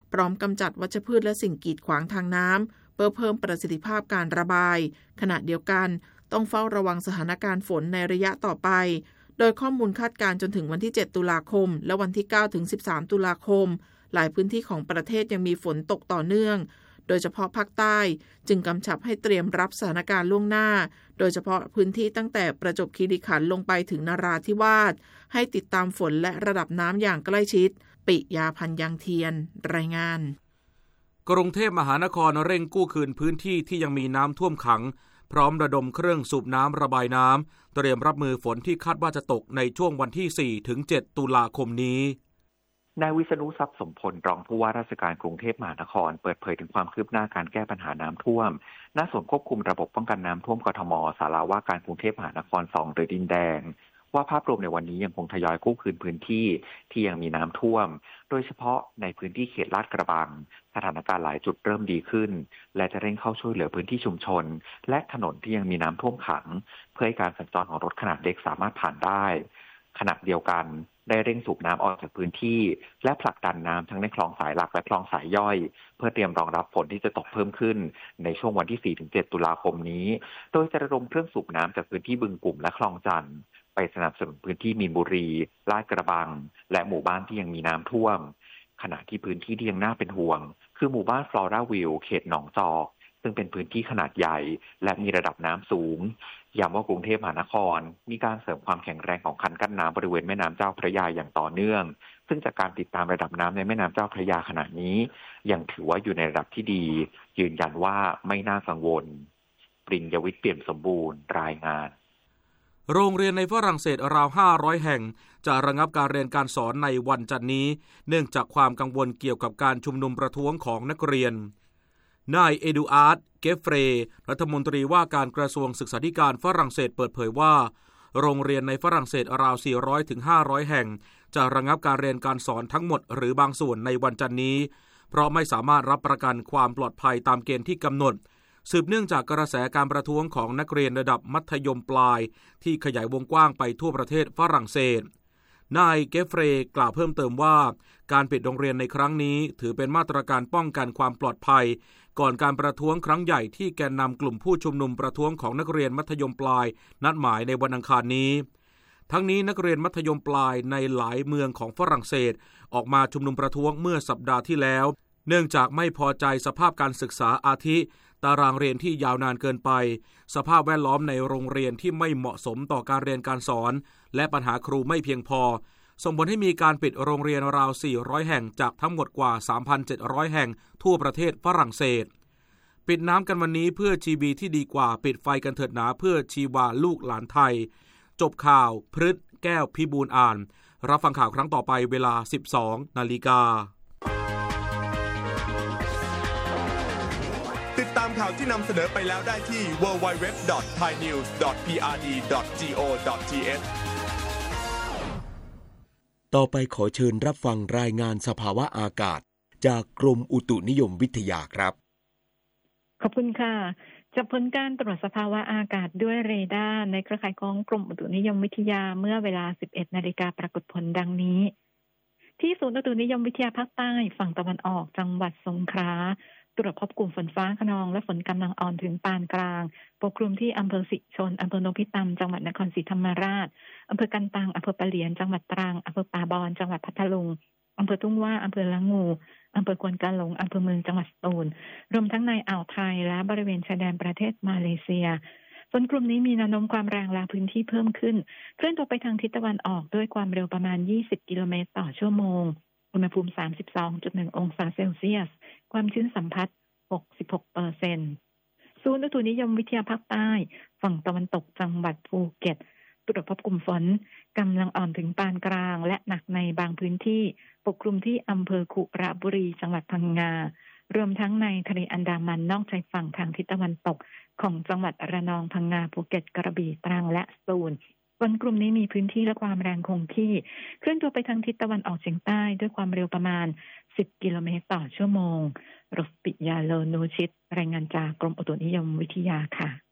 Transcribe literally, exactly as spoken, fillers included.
พร้อมกำจัดวัชพืชและสิ่งกีดขวางทางน้ำเพื่อเพิ่มประสิทธิภาพการระบายขณะเดียวกันต้องเฝ้าระวังสถานการณ์ฝนในระยะต่อไปโดยข้อมูลคาดการณ์จนถึงวันที่เจ็ดตุลาคมและวันที่เก้าถึงสิบสามตุลาคมหลายพื้นที่ของประเทศยังมีฝนตกต่อเนื่องโดยเฉพาะภาคใต้จึงกำชับให้เตรียมรับสถานการณ์ล่วงหน้าโดยเฉพาะพื้นที่ตั้งแต่ประจวบคีรีขันธ์ลงไปถึงนราธิวาสให้ติดตามฝนและระดับน้ำอย่างใกล้ชิดปิยาพันธ์ยังเทียนรายงานกรุงเทพมหานครเร่งกู้คืนพื้นที่ที่ยังมีน้ำท่วมขังพร้อมระดมเครื่องสูบน้ำระบายน้ำเตรียมรับมือฝนที่คาดว่าจะตกในช่วงวันที่ สี่ถึงเจ็ด ตุลาคมนี้นายวิษณุทรัพย์สมพลรองผู้ว่าราชการกรุงเทพมหานครเปิดเผยถึงความคืบหน้าการแก้ปัญหาน้ำท่วมณศูนย์ควบคุมระบบป้องกันน้ำท่วมกทมศาลาว่าการกรุงเทพมหานครสองหรือดินแดงว่าภาพรวมในวันนี้ยังคงทยอยกู้คืนพื้นที่ที่ยังมีน้ำท่วมโดยเฉพาะในพื้นที่เขตลาดกระบังสถานการณ์หลายจุดเริ่มดีขึ้นและจะเร่งเข้าช่วยเหลือพื้นที่ชุมชนและถนนที่ยังมีน้ำท่วมขังเพื่อให้การสัญจรของรถขนาดเล็กสามารถผ่านได้ขณะเดียวกันได้เร่งสูบน้ำออกจากพื้นที่และผลักดันน้ำทั้งในคลองสายหลักและคลองสายย่อยเพื่อเตรียมรองรับฝนที่จะตกเพิ่มขึ้นในช่วงวันที่ สี่ถึงเจ็ด ตุลาคมนี้โดยจะระดมเครื่องสูบน้ำจากพื้นที่บึงกุ่มและคลองจันทน์ไปสนับสนุนพื้นที่มีนบุรีลาดกระบังและหมู่บ้านที่ยังมีน้ำท่วมขณะที่พื้นที่ที่ยังน่าเป็นห่วงคือหมู่บ้านฟลอราวิวเขตหนองจอกซึ่งเป็นพื้นที่ขนาดใหญ่และมีระดับน้ำสูงย้ำว่ากรุงเทพมหานครมีการเสริมความแข็งแรงของคันกั้นน้ำบริเวณแม่น้ำเจ้าพระยาอย่างต่อเนื่องซึ่งจากการติดตามระดับน้ำในแม่น้ำเจ้าพระยาขณะนี้ยังถือว่าอยู่ในระดับที่ดียืนยันว่าไม่น่ากังวลปริญญวิทย์เปี่ยมสมบูรณ์รายงานโรงเรียนในฝรั่งเศสราวห้าร้อยแห่งจะระงับการเรียนการสอนในวันจันทร์นี้เนื่องจากความกังวลเกี่ยวกับการชุมนุมประท้วงของนักเรียนนายเอดูอาร์ด เกฟเฟรรัฐมนตรีว่าการกระทรวงศึกษาธิการฝรั่งเศสเปิดเผยว่าโรงเรียนในฝรั่งเศสราว สี่ร้อยถึงห้าร้อย แห่งจะระงับการเรียนการสอนทั้งหมดหรือบางส่วนในวันจันทร์นี้เพราะไม่สามารถรับประกันความปลอดภัยตามเกณฑ์ที่กำหนดสืบเนื่องจากกระแสการประท้วงของนักเรียนระดับมัธยมปลายที่ขยายวงกว้างไปทั่วประเทศฝรั่งเศสนายเกฟเฟรกล่าวเพิ่มเติมว่าการปิดโรงเรียนในครั้งนี้ถือเป็นมาตรการป้องกันความปลอดภัยก่อนการประท้วงครั้งใหญ่ที่แกนนำกลุ่มผู้ชุมนุมประท้วงของนักเรียนมัธยมปลายนัดหมายในวันอังคารนี้ทั้งนี้นักเรียนมัธยมปลายในหลายเมืองของฝรั่งเศสออกมาชุมนุมประท้วงเมื่อสัปดาห์ที่แล้วเนื่องจากไม่พอใจสภาพการศึกษาอาทิตารางเรียนที่ยาวนานเกินไปสภาพแวดล้อมในโรงเรียนที่ไม่เหมาะสมต่อการเรียนการสอนและปัญหาครูไม่เพียงพอส่งผลให้มีการปิดโรงเรียนราวสี่ร้อยแห่งจากทั้งหมดกว่า สามพันเจ็ดร้อย แห่งทั่วประเทศฝรั่งเศสปิดน้ำกันวันนี้เพื่อชีวีที่ดีกว่าปิดไฟกันเถิดหนาเพื่อชีวาลูกหลานไทยจบข่าวพฤษแก้วพิบูลย์อ่านรับฟังข่าวครั้งต่อไปเวลา สิบสอง นาฬิกาติดตามข่าวที่นำเสนอไปแล้วได้ที่ ดับเบิลยู ดับเบิลยู ดับเบิลยู ดอท ไทยนิวส์ ดอท พี อาร์ ดี ดอท จี โอ ดอท ที เอชต่อไปขอเชิญรับฟังรายงานสภาวะอากาศจากกรมอุตุนิยมวิทยาครับขอบคุณค่ะจากผลการตรวจสภาวะอากาศด้วยเรดาร์ในเครือข่ายของกรมอุตุนิยมวิทยาเมื่อเวลา สิบเอ็ด นาฬิกาปรากฏผลดังนี้ที่ศูนย์อุตุนิยมวิทยาภาคใต้ฝั่งตะวันออกจังหวัดสงขลาตรวจพบกลุ่มฝนฟ้าคะนองและฝนกำลังอ่อนถึงปานกลางปกคลุมที่อำเภอสิชนอำเภอโนนพิตำจังหวัดนครศรีธรรมราชอำเภอกันตังอำเภอปะเหลียนจังหวัดตรังอำเภอป่าบอนจังหวัดพัทลุงอำเภอทุ่งว่าอำเภอละงูอำเภอควนกาหลงอำเภอเมืองจังหวัดสตูลรวมทั้งในอ่าวไทยและบริเวณชายแดนประเทศมาเลเซียฝนกลุ่มนี้มีแนวโน้มความแรงและพื้นที่เพิ่มขึ้นเคลื่อนตัวไปทางทิศตะวันออกด้วยความเร็วประมาณยี่สิบกิโลเมตรต่อชั่วโมงอุณหภูมิ สามสิบสองจุดหนึ่ง องศาเซลเซียสความชื้นสัมผัส หกสิบหกเปอร์เซ็นต์ ศูนย์อุตุนิยมวิทยาภาคใต้ฝั่งตะวันตกจังหวัดภูเก็ตตรวจพบกลุ่มฝนกำลังอ่อนถึงปานกลางและหนักในบางพื้นที่ปกคลุมที่อำเภอคุระบุรีจังหวัดพังงารวมทั้งในทะเลอันดามันนอกชายฝั่งทางทิศตะวันตกของจังหวัดระนองพังงาภูเก็ตกระบี่ตรังและสตูลฝนกลุ่มนี้มีพื้นที่และความแรงคงที่เคลื่อนตัวไปทางทิศตะวันออกเฉียงใต้ด้วยความเร็วประมาณสิบกิโลเมตรต่อชั่วโมงรบปิยาโลนูชิตรายงานจากกรมอุตุนิยมวิทยาค่ะ